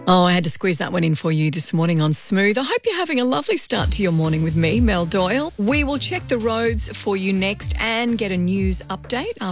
Oh, I had to squeeze that one in for you this morning on Smooth. I hope you're having a lovely start to your morning with me, Mel Doyle. We will check the roads for you next and get a news update